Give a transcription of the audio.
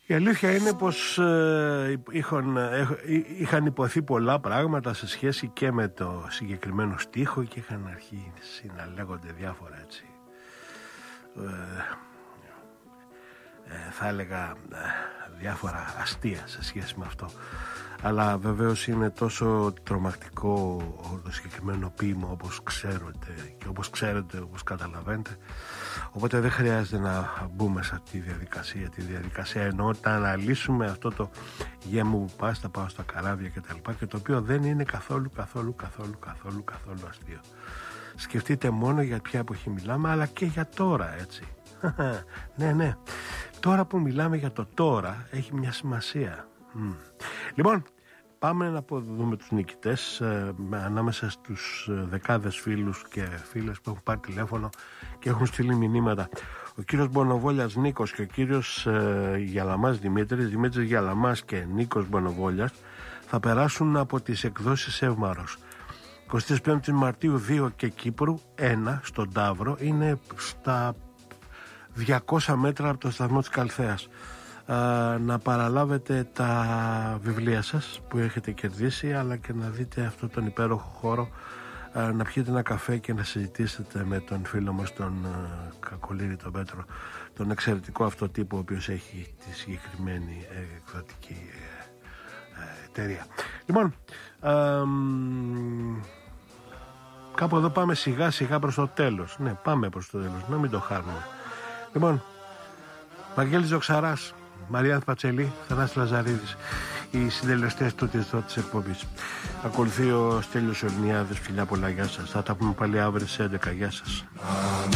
Η αλήθεια είναι πως είχαν υποθεί πολλά πράγματα σε σχέση και με το συγκεκριμένο στίχο και είχαν αρχίσει να λέγονται διάφορα έτσι, θα έλεγα διάφορα αστεία σε σχέση με αυτό. Αλλά βεβαίως είναι τόσο τρομακτικό το συγκεκριμένο ποίημα, όπως ξέρετε, όπως καταλαβαίνετε. Οπότε δεν χρειάζεται να μπούμε σε αυτή τη διαδικασία ενώ να αναλύσουμε αυτό το «Γε μου που πας, θα πάω στα καράβια» και το οποίο δεν είναι καθόλου αστείο. Σκεφτείτε μόνο για ποια εποχή μιλάμε, αλλά και για τώρα, έτσι. Ναι, τώρα που μιλάμε για το τώρα έχει μια σημασία. Λοιπόν, πάμε να δούμε τους νικητές ανάμεσα στους δεκάδες φίλους και φίλες που έχουν πάρει τηλέφωνο και έχουν στείλει μηνύματα. Ο κύριος Μπονοβόλιας Νίκος και ο κύριος Γιαλαμάς Δημήτρης Γιαλαμάς και Νίκος Μπονοβόλιας θα περάσουν από τις εκδόσεις Εύμαρος. 25 Μαρτίου 2 και Κύπρου 1 στον Ταύρο, είναι στα 200 μέτρα από το σταθμό της Καλθέας. Να παραλάβετε τα βιβλία σας που έχετε κερδίσει, αλλά και να δείτε αυτόν τον υπέροχο χώρο, να πιείτε ένα καφέ και να συζητήσετε με τον φίλο μας τον Κακολήρη τον Πέτρο, τον εξαιρετικό αυτό τύπο ο οποίος έχει τη συγκεκριμένη εκδοτική εταιρεία. Λοιπόν, κάπου εδώ πάμε σιγά σιγά προς το τέλος. Ναι, πάμε προς το τέλος, να μην το χάνουμε. Λοιπόν, Βαγγέλης Ζωξαράς, Μαρία Πατσελή, Θανάσης Λαζαρίδης, οι συντελεστές της εκπομπής. Ακολουθεί ο Στέλιος Ορνιάδης. Φιλιά πολλά, γεια σας. Θα τα πούμε πάλι αύριο στις 11. Γεια σας.